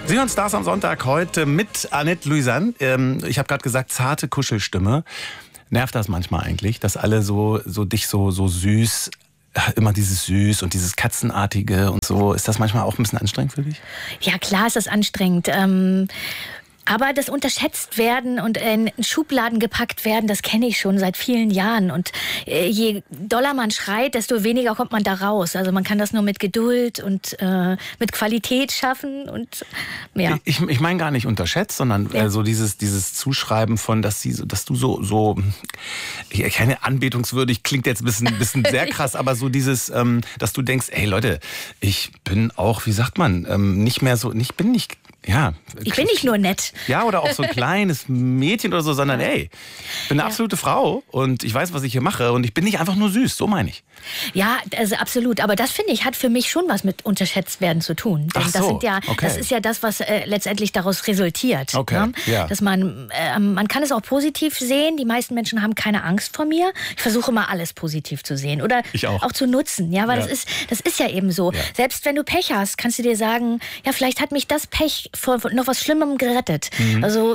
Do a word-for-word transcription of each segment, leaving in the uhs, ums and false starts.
Sie hören Stars am Sonntag heute mit Annette Louisanne. Ähm, ich habe gerade gesagt, zarte Kuschelstimme. Nervt das manchmal eigentlich, dass alle so, so dich so, so süß, immer dieses Süß und dieses Katzenartige und so. Ist das manchmal auch ein bisschen anstrengend für dich? Ja, klar ist das anstrengend. Ähm Aber das unterschätzt werden und in Schubladen gepackt werden, das kenne ich schon seit vielen Jahren. Und je doller man schreit, desto weniger kommt man da raus. Also man kann das nur mit Geduld und äh, mit Qualität schaffen. Und ja. Ich, ich meine gar nicht unterschätzt, sondern ja. äh, so dieses, dieses Zuschreiben von, dass, sie, dass du so, so ich, keine anbetungswürdig, klingt jetzt ein bisschen, ein bisschen sehr krass, aber so dieses, ähm, dass du denkst, ey Leute, ich bin auch, wie sagt man, ähm, nicht mehr so, ich bin nicht... Ja. Ich bin nicht nur nett. Ja, oder auch so ein kleines Mädchen oder so, sondern ey, ich bin eine absolute ja. Frau und ich weiß, was ich hier mache und ich bin nicht einfach nur süß, so meine ich. Ja, also absolut. Aber das, finde ich, hat für mich schon was mit unterschätzt werden zu tun. Denn Ach so, das, sind ja, okay. das ist ja das, was äh, letztendlich daraus resultiert. Okay, ne? ja. Dass man, äh, man kann es auch positiv sehen. Die meisten Menschen haben keine Angst vor mir. Ich versuche immer alles positiv zu sehen oder ich auch. auch zu nutzen. Ja, weil ja. Das, ist, das ist ja eben so. Ja. Selbst wenn du Pech hast, kannst du dir sagen, ja, vielleicht hat mich das Pech vor noch was Schlimmem gerettet. Mhm. Also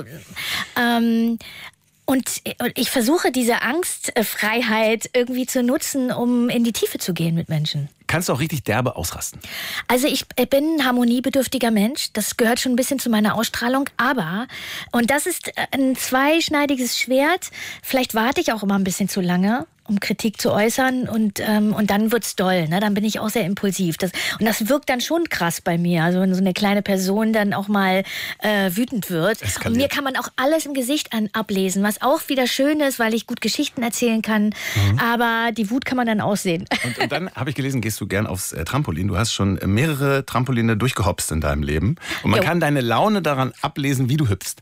ähm, Und ich versuche diese Angstfreiheit irgendwie zu nutzen, um in die Tiefe zu gehen mit Menschen. Kannst du auch richtig derbe ausrasten? Also ich bin ein harmoniebedürftiger Mensch. Das gehört schon ein bisschen zu meiner Ausstrahlung. Aber, und das ist ein zweischneidiges Schwert, vielleicht warte ich auch immer ein bisschen zu lange, um Kritik zu äußern und, ähm, und dann wird's doll, ne? Dann bin ich auch sehr impulsiv. Das, und das wirkt dann schon krass bei mir. Also wenn so eine kleine Person dann auch mal äh, wütend wird. Eskaliert. Und mir kann man auch alles im Gesicht an, ablesen, was auch wieder schön ist, weil ich gut Geschichten erzählen kann. Mhm. Aber die Wut kann man dann aussehen. Und, und dann habe ich gelesen, gehst du gern aufs äh, Trampolin. Du hast schon mehrere Trampoline durchgehopst in deinem Leben. Und man jo. kann deine Laune daran ablesen, wie du hüpfst.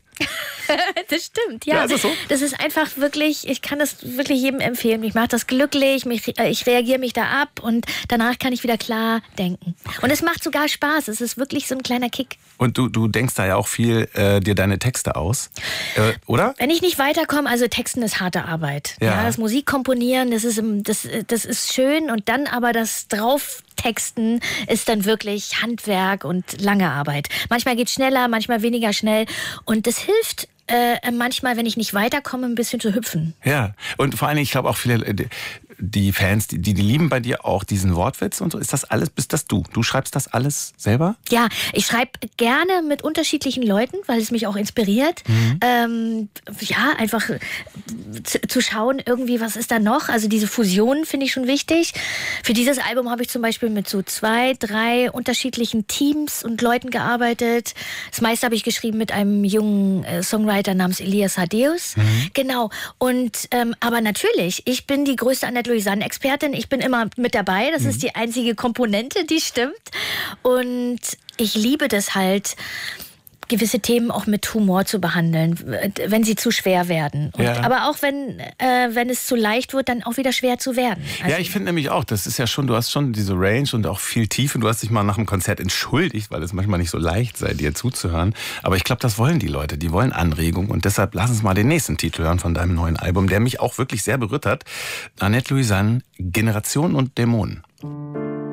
Das stimmt, ja. ja ist das, so? Das ist einfach wirklich, ich kann das wirklich jedem empfehlen. Mich macht das glücklich, mich, ich reagiere mich da ab und danach kann ich wieder klar denken. Okay. Und es macht sogar Spaß, es ist wirklich so ein kleiner Kick. Und du, du denkst da ja auch viel äh, dir deine Texte aus, äh, oder? Wenn ich nicht weiterkomme, also Texten ist harte Arbeit. Ja. Ja, das Musikkomponieren, das ist, das, das ist schön und dann aber das Drauftexten ist dann wirklich Handwerk und lange Arbeit. Manchmal geht es schneller, manchmal weniger schnell und das hilft äh, manchmal, wenn ich nicht weiterkomme, ein bisschen zu hüpfen. Ja, und vor allem, ich glaube auch viele, die Fans, die, die lieben bei dir auch diesen Wortwitz und so. Ist das alles, bist das du? Du schreibst das alles selber? Ja, ich schreibe gerne mit unterschiedlichen Leuten, weil es mich auch inspiriert. Mhm. Ähm, ja, einfach zu, zu schauen, irgendwie, was ist da noch? Also diese Fusionen finde ich schon wichtig. Für dieses Album habe ich zum Beispiel mit so zwei, drei unterschiedlichen Teams und Leuten gearbeitet. Das meiste habe ich geschrieben mit einem jungen äh, Songwriter namens Elias Hadeus. Mhm. Genau. Und ähm, aber natürlich, ich bin die größte Annette Louisanne-Expertin. Ich bin immer mit dabei. Das mhm. ist die einzige Komponente, die stimmt. Und ich liebe das halt, gewisse Themen auch mit Humor zu behandeln, wenn sie zu schwer werden. Und, ja. Aber auch wenn, äh, wenn es zu leicht wird, dann auch wieder schwer zu werden. Also ja, ich finde nämlich auch, das ist ja schon, du hast schon diese Range und auch viel Tiefe. Du hast dich mal nach dem Konzert entschuldigt, weil es manchmal nicht so leicht sei, dir zuzuhören. Aber ich glaube, das wollen die Leute. Die wollen Anregung. Und deshalb lass uns mal den nächsten Titel hören von deinem neuen Album, der mich auch wirklich sehr berührt hat. Annette Louisanne, Generation und Dämonen.